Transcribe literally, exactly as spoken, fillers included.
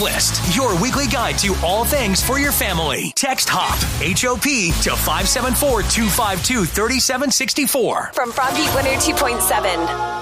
List, your weekly guide to all things for your family. Text HOP, H O P, to five seven four, two five two, three seven six four. From Frog Beat one oh two point seven.